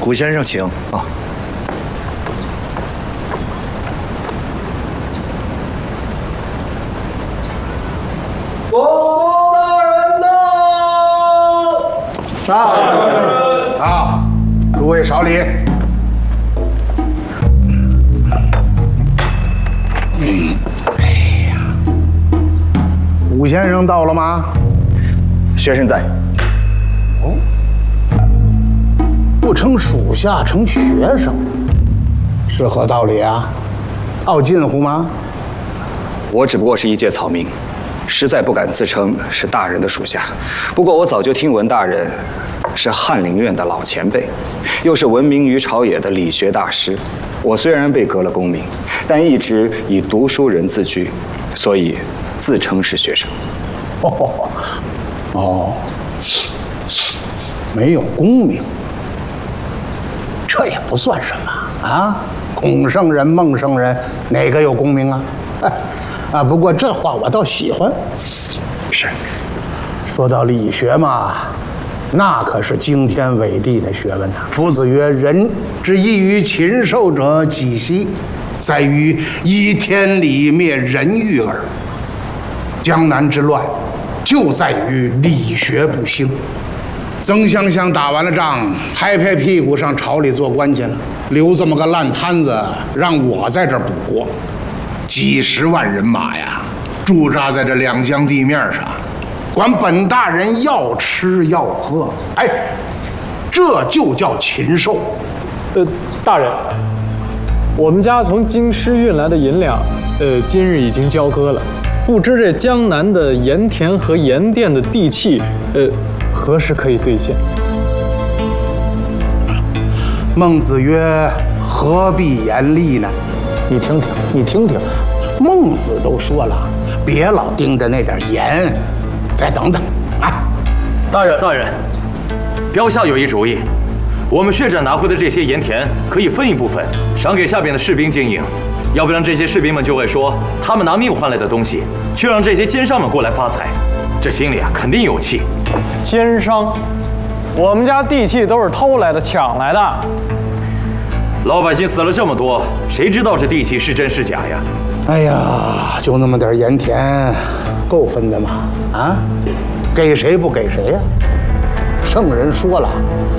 古先生，请。啊。 公公大人到！ 大人啊，诸位少礼。武先生到了吗？ 学生在。 哦，不称属下，称学生，是何道理啊？傲近乎吗？ 我只不过是一介草民，实在不敢自称是大人的属下。不过我早就听闻大人是翰林院的老前辈，又是闻名于朝野的理学大师。我虽然被革了功名，但一直以读书人自居，所以自称是学生。 哦，没有功名，这也不算什么啊。孔圣人、孟圣人，哪个有功名啊？啊，不过这话我倒喜欢。 是， 说到理学嘛，那可是惊天伟地的学问呐。夫子曰：“人之异于禽兽者几希？在于依天理灭人欲耳。”江南之乱，就在于理学不兴。曾香香打完了仗，拍拍屁股上朝里做官去了，留这么个烂摊子让我在这儿补活。几十万人马呀，驻扎在这两江地面上，管本大人要吃要喝，哎，这就叫禽兽。 大人，我们家从京师运来的银两，今日已经交割了。不知这江南的盐田和盐店的地契，何时可以兑现？ 孟子曰：“何必言厉呢？”你听听，你听听，孟子都说了，别老盯着那点盐，再等等啊！ 大人，标下有一主意，我们血战拿回的这些盐田，可以分一部分赏给下边的士兵经营。要不然这些士兵们就会说，他们拿命换来的东西，却让这些奸商们过来发财，这心里啊肯定有气。 奸商，我们家地契都是偷来的、抢来的。 老百姓死了这么多，谁知道这地契是真是假呀？ 哎呀，就那么点盐田，够分的吗？啊，给谁不给谁呀？圣人说了，